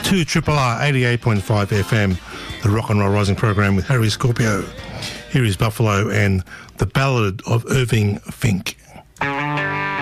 to Triple R 88.5 FM, the Rock and Roll Rising program with Harry Scorpio. Here is Buffalo and the Ballad of Irving Fink.